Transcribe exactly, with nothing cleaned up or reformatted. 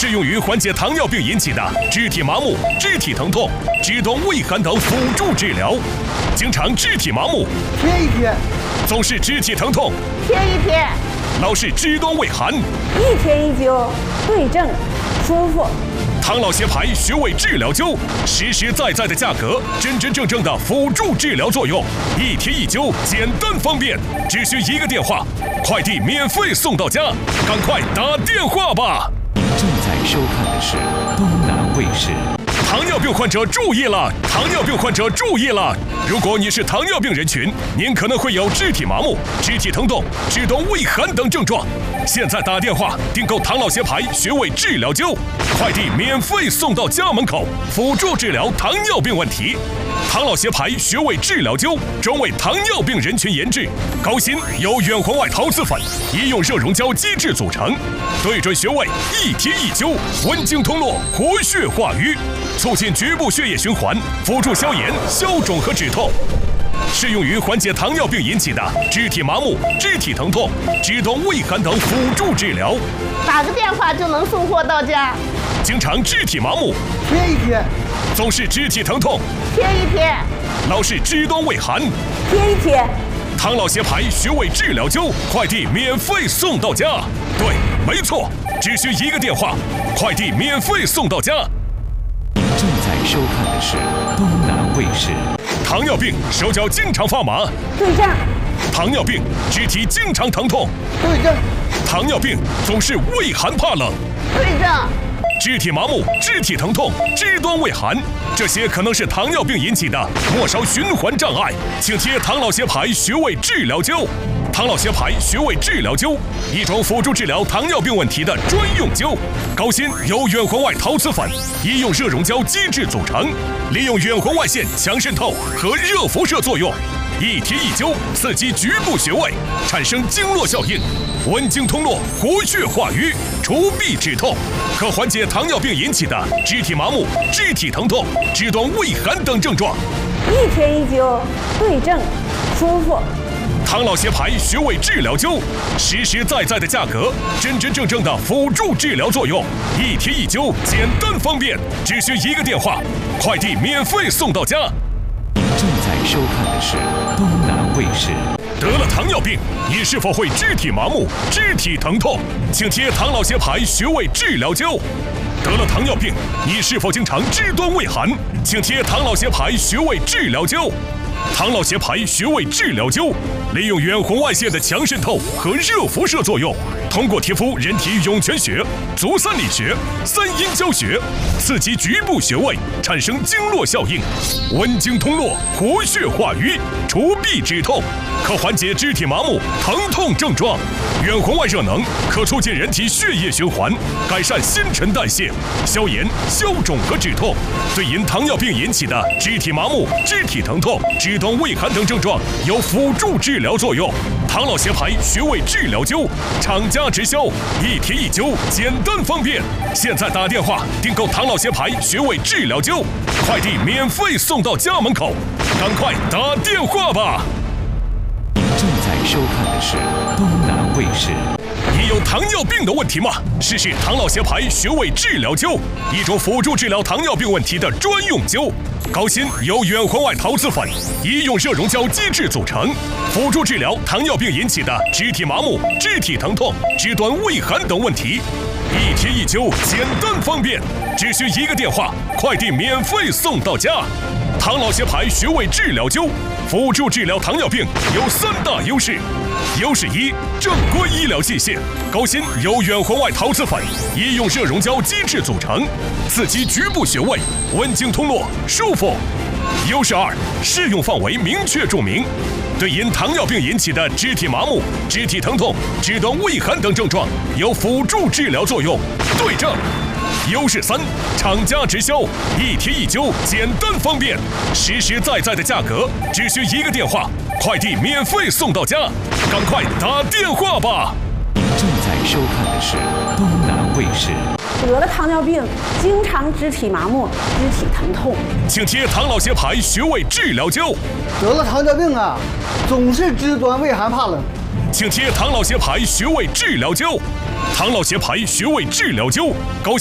适用于缓解糖尿病引起的肢体麻木、肢体疼痛、肢端畏寒等辅助治疗。经常肢体麻木， 贴一贴； 总是肢体疼痛， 贴一贴； 老是肢端畏寒， 一贴一灸，对症舒服。 唐老协牌穴位治疗灸，实实在在的价格，真真正正的辅助治疗作用，一贴一灸，简单方便，只需一个电话，快递免费送到家，赶快打电话吧！ 您正在收看的是东南卫视。 糖尿病患者注意了！糖尿病患者注意了！如果你是糖尿病人群，您可能会有肢体麻木、肢体疼痛、肢端畏寒等症状。现在打电话订购唐老协牌穴位治疗灸，快递免费送到家门口，辅助治疗糖尿病问题。唐老协牌穴位治疗灸专为糖尿病人群研制，高芯由远红外陶瓷粉、医用热熔胶基质组成，对准穴位一贴一灸，温经通络，活血化瘀，促进局部血液循环，辅助消炎、消肿和止痛。适用于缓解糖尿病引起的肢体麻木、肢体疼痛、肢端畏寒等辅助治疗。 打个电话就能送货到家。 经常肢体麻木， 贴一贴； 总是肢体疼痛， 贴一贴； 老是肢端畏寒， 贴一贴。 唐老协牌穴位治疗灸，快递免费送到家。对，没错，只需一个电话，快递免费送到家。 您正在收看的是东南卫视。 糖尿病手脚经常发麻， 对症。 糖尿病肢体经常疼痛， 对症。 糖尿病总是畏寒怕冷， 对症。 肢体麻木、肢体疼痛、肢端畏寒，这些可能是糖尿病引起的末梢循环障碍，请贴唐老协牌穴位治疗灸。唐老协牌穴位治疗灸，一种辅助治疗糖尿病问题的专用灸，高芯由远红外陶瓷粉、医用热熔胶基质组成，利用远红外线强渗透和热辐射作用，一贴一灸，刺激局部穴位，产生经络效应，温经通络，活血化瘀，除痹止痛，可缓解糖尿病引起的肢体麻木、肢体疼痛、肢端畏寒等症状。 一贴一灸，对症舒服。 唐老协牌穴位治疗灸，实实在在的价格，真真正正的辅助治疗作用，一贴一灸，简单方便，只需一个电话，快递免费送到家。 您正在收看的是东南卫视。 得了糖尿病，你是否会肢体麻木、肢体疼痛？请贴唐老协牌穴位治疗灸。得了糖尿病，你是否经常肢端畏寒？请贴唐老协牌穴位治疗灸。唐老协牌穴位治疗灸，利用远红外线的强渗透和热辐射作用，通过贴敷人体涌泉穴、足三里穴、三阴交穴，刺激局部穴位，产生经络效应，温经通络，活血化瘀，除痹止痛，可缓解肢体麻木、疼痛症状。远红外热能可促进人体血液循环，改善新陈代谢，消炎、消肿和止痛，对因糖尿病引起的肢体麻木、肢体疼痛、肢端畏寒等症状有辅助治疗作用。唐老协牌穴位治疗灸，厂家直销，一贴一灸，简单方便。现在打电话订购唐老协牌穴位治疗灸，快递免费送到家门口，赶快打电话吧！ 您正在收看的是东南卫视。 你有糖尿病的问题吗？试试唐老协牌穴位治疗灸，一种辅助治疗糖尿病问题的专用灸。高芯由远红外陶瓷粉、医用热熔胶基质组成，辅助治疗糖尿病引起的肢体麻木、肢体疼痛、肢端畏寒等问题。一贴一灸，简单方便，只需一个电话，快递免费送到家。唐老协牌穴位治疗灸，辅助治疗糖尿病有三大优势。优势一，正规医疗器械，高芯由远红外陶瓷粉、医用热熔胶基质组成，刺激局部穴位，温经通络，舒服。优势二，适用范围明确注明，对因糖尿病引起的肢体麻木、肢体疼痛、肢端畏寒等症状有辅助治疗作用，对症。优势三，厂家直销，一贴一灸，简单方便，实实在在的价格，只需一个电话，快递免费送到家，赶快打电话吧！ 您正在收看的是东南卫视。 得了糖尿病，经常肢体麻木、肢体疼痛， 请贴唐老协牌穴位治疗灸。 得了糖尿病啊，总是肢端畏寒怕冷， 请贴唐老协牌穴位治疗灸。唐老协牌穴位治疗灸，高